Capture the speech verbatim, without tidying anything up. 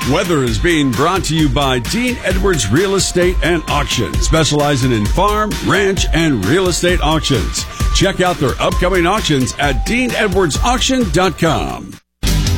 Weather is being brought to you by Dean Edwards Real Estate and Auction, specializing in farm, ranch, and real estate auctions. Check out their upcoming auctions at dean edwards auction dot com.